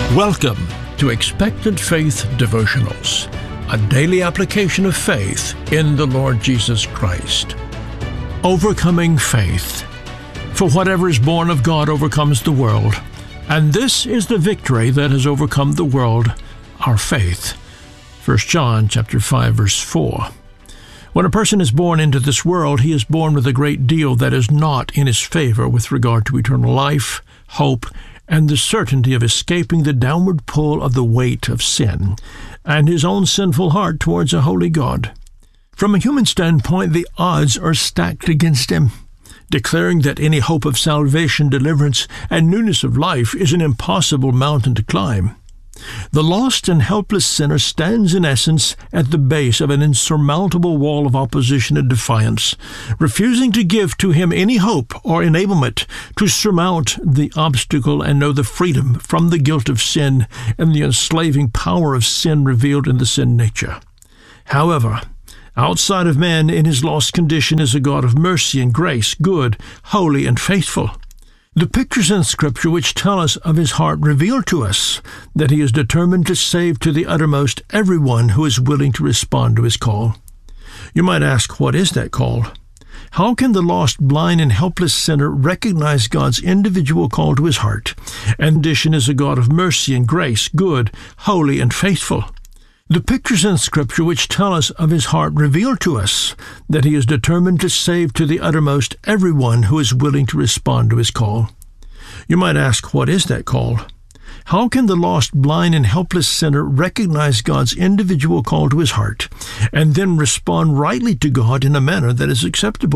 Welcome to Expectant Faith Devotionals, a daily application of faith in the Lord Jesus Christ. Overcoming faith. For whatever is born of God overcomes the world, and this is the victory that has overcome the world, our faith. 1 John chapter 5, verse 4. When a person is born into this world, he is born with a great deal that is not in his favor with regard to eternal life, hope, and the certainty of escaping the downward pull of the weight of sin, and his own sinful heart towards a holy God. From a human standpoint, the odds are stacked against him, declaring that any hope of salvation, deliverance, and newness of life is an impossible mountain to climb. The lost and helpless sinner stands in essence at the base of an insurmountable wall of opposition and defiance, refusing to give to him any hope or enablement to surmount the obstacle and know the freedom from the guilt of sin and the enslaving power of sin revealed in the sin nature. However, outside of man in his lost condition is a God of mercy and grace, good, holy, and faithful. The pictures in Scripture which tell us of his heart reveal to us that he is determined to save to the uttermost everyone who is willing to respond to his call. You might ask, what is that call? How can the lost, blind, and helpless sinner recognize God's individual call to his heart? And condition is a God of mercy and grace, good, holy, and faithful. The pictures in Scripture which tell us of his heart reveal to us that he is determined to save to the uttermost everyone who is willing to respond to his call. You might ask, what is that call? How can the lost, blind, and helpless sinner recognize God's individual call to his heart and then respond rightly to God in a manner that is acceptable